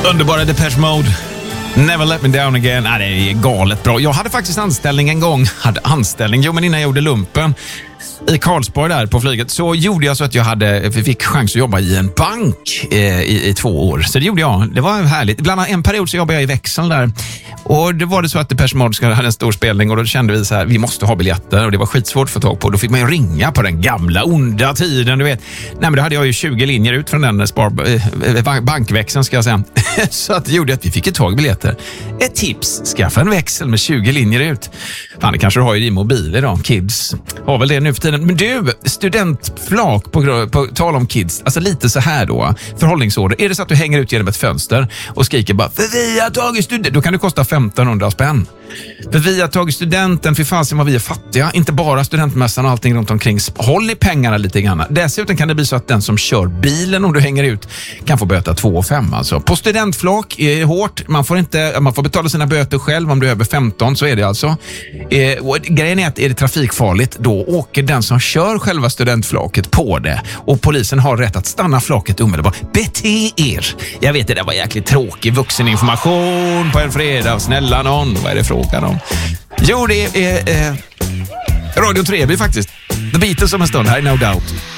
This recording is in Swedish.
Underbara Depeche Mode. Never let me down again. Nej, det är galet bra. Jag hade faktiskt anställning en gång. Men innan jag gjorde lumpen i Karlsborg där på flyget så gjorde jag så att jag fick chans att jobba i en bank i 2 år. Så det gjorde jag. Det var härligt. Bland annat en period så jobbade jag i växeln där. Och det var det så att Depeche Mode hade en stor spelning och då kände vi så här, vi måste ha biljetter och det var skitsvårt att få tag på. Då fick man ju ringa på den gamla onda tiden, du vet. Nej, men då hade jag ju 20 linjer ut från den bankväxeln ska jag säga. Så att det gjorde att vi fick ett tag biljetter. Ett tips, skaffa en växel med 20 linjer ut. Fan, det kanske du har i din mobil idag. Kids har väl det nu för tiden. Men du, studentflak på tal om kids. Alltså lite så här då. Förhållningsorder. Är det så att du hänger ut genom ett fönster och skriker bara, för vi har tagit studenten. Då kan det kosta 1500 spänn. För vi har tagit studenten, för fan vad vi är fattiga. Inte bara studentmässan och allting runt omkring. Håll i pengarna lite grann. Dessutom kan det bli så att den som kör bilen om du hänger ut kan få böta 2 500 alltså. På studentflak är hårt. Man får betala sina böter själv om du är över 15, så är det alltså. Och grejen är att är det trafikfarligt, då åker den som kör själva studentflaket på det. Och polisen har rätt att stanna flaket omedelbart. Bete er! Jag vet, det där var jäkligt tråkig vuxeninformation på en fredag. Snälla någon, vad är det frågan om? Jo, det är Radio Treby faktiskt. The Beatles om en stund här, no doubt.